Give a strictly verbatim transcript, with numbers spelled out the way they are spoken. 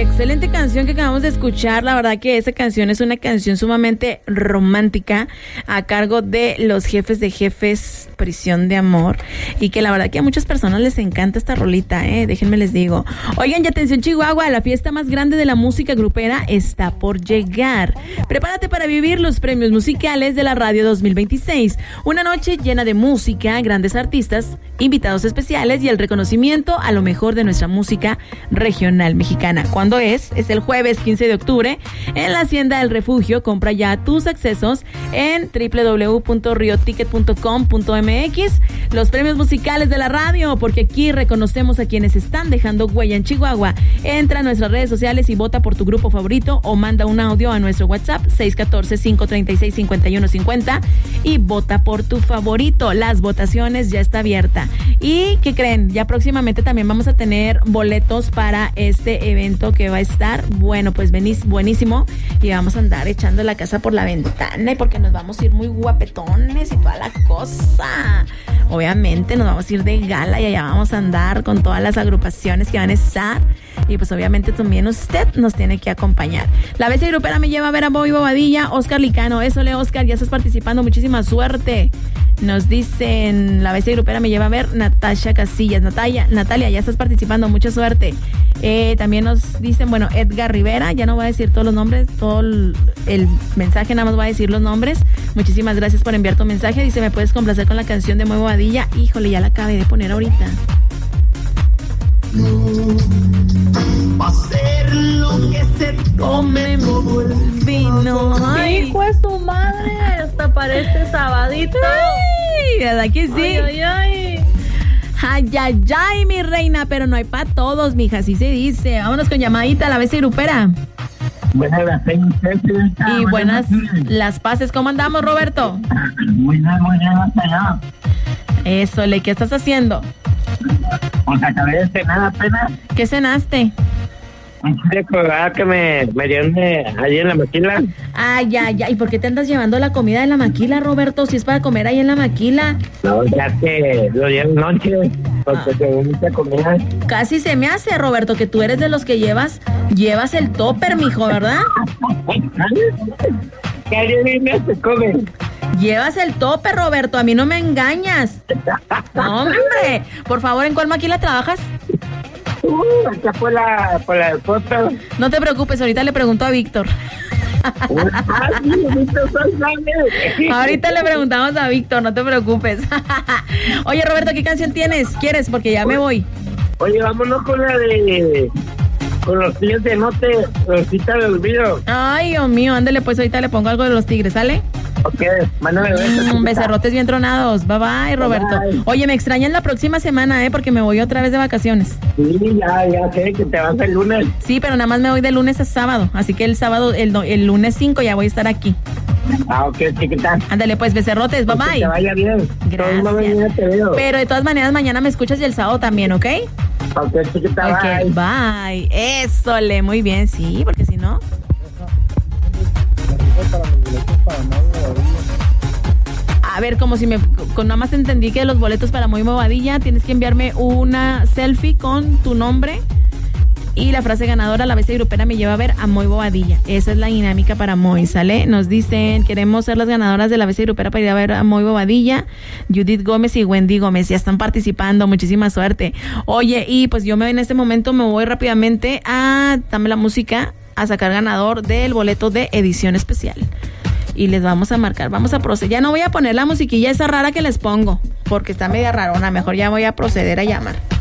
excelente canción que acabamos de escuchar. La verdad que esa canción es una canción sumamente romántica a cargo de Los Jefes de Jefes, Prisión de Amor, y que la verdad que a muchas personas les encanta esta rolita, eh, déjenme les digo. Oigan, y atención Chihuahua, la fiesta más grande de la música grupera está por llegar. Prepárate para vivir los premios musicales de la radio dos mil veintiséis. Una noche llena de música, grandes artistas, invitados especiales y el reconocimiento a lo mejor de nuestra música regional mexicana. ¿Cuándo es? Es el jueves quince de octubre en la Hacienda del Refugio. Compra ya tus accesos en doble u doble u doble u punto rio ticket punto com punto m x. Los premios musicales de la radio, porque aquí reconocemos a quienes están dejando huella en Chihuahua. Entra a nuestras redes sociales y vota por tu grupo favorito o manda un audio a nuestro WhatsApp seis uno cuatro, cinco tres seis, cinco uno cinco cero y vota por tu favorito. Las votaciones ya está abierta. ¿Y qué creen? Ya próximamente también vamos a tener boletos para este evento que va a estar, bueno, pues venís, buenísimo, y vamos a andar echando la casa por la ventana y porque nos vamos a ir muy guapetones y toda la cosa. Obviamente nos vamos a ir de gala y allá vamos a andar con todas las agrupaciones que van a estar. Y pues obviamente también usted nos tiene que acompañar. La bestia grupera me lleva a ver a Bobby Bobadilla, Oscar Licano. Eso, le Oscar, ya estás participando, muchísima suerte. Nos dicen, la bestia grupera me lleva a ver Natasha Casillas. Natalia, Natalia, ya estás participando, mucha suerte. Eh, también nos dicen, bueno, Edgar Rivera, ya no voy a decir todos los nombres, todo el, el mensaje, nada más voy a decir los nombres. Muchísimas gracias por enviar tu mensaje. Dice, ¿me puedes complacer con la canción de Muy Bobadilla? Híjole, ya la acabé de poner ahorita. Va a ser lo que se tome como el vino. Ay, hijo de su madre, hasta parece sabadito. Ay, ¿verdad que sí? Ay, ay, ay. Ay, ay, ay, mi reina, pero no hay para todos, mija, así se dice. Vámonos con llamadita a la bestia grupera. Buenas las seis, y buenas las pases. ¿Cómo andamos, Roberto? Muy bien, muy bien, hasta allá. Eso, ¿le qué estás haciendo? Pues acabé de cenar apenas. ¿Qué cenaste? Un chile colorado que me, me dieron de, allí en la maquila. Ay, ay, ay, ¿por qué te andas llevando la comida de la maquila, Roberto? Si es para comer ahí en la maquila. No, ya que lo dieron noche, porque ah. te mucha comida. Casi se me hace, Roberto, que tú eres de los que llevas, llevas el topper, mijo, ¿verdad? ¿Qué adivina se come? Llevas el tope, Roberto, a mí no me engañas. No, hombre, por favor, ¿en cuál maquila trabajas? Uh, acá por la, por la costa. No te preocupes, ahorita le pregunto a Víctor. Ahorita le preguntamos a Víctor, no te preocupes. Oye, Roberto, ¿qué canción tienes? ¿Quieres? Porque ya me voy. Oye, vámonos con la de... Con los tigres de Note, Rosita del Olvido. Ay, Dios mío, ándale, pues ahorita le pongo algo de los tigres, ¿sale? Ok, mándame besos. Mm, becerrotes bien tronados. Bye bye, Roberto. Bye. Oye, me extrañan la próxima semana, ¿eh? Porque me voy otra vez de vacaciones. Sí, ya, ya sé que te vas el lunes. Sí, pero nada más me voy de lunes a sábado. Así que el sábado, el, el lunes cinco ya voy a estar aquí. Ah, ok, chiquita. Ándale, pues, becerrotes, bye bye. Que te vaya bien. Gracias. Te veo. Pero de todas maneras, mañana me escuchas y el sábado también, ¿ok? Ok, chiquita, okay, bye. bye. Eso, le, muy bien, sí, porque si no... A ver, como si me... Con nada más entendí que los boletos para Muy Bobadilla tienes que enviarme una selfie con tu nombre y la frase ganadora, la bestia grupera me lleva a ver a Muy Bobadilla. Esa es la dinámica para Muy, ¿sale? Nos dicen, queremos ser las ganadoras de la bestia grupera para ir a ver a Muy Bobadilla. Judith Gómez y Wendy Gómez ya están participando, muchísima suerte. Oye, y pues yo me en este momento me voy rápidamente a Dame la Música a sacar ganador del boleto de edición especial. Y les vamos a marcar, vamos a proceder. Ya no voy a poner la musiquilla esa rara que les pongo, porque está media rarona, mejor ya voy a proceder a llamar.